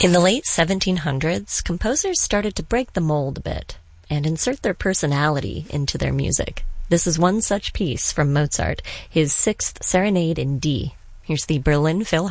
In the late 1700s, composers started to break the mold a bit and insert their personality into their music. This is one such piece from Mozart, his Sixth Serenade in D. Here's the Berlin Philharmonic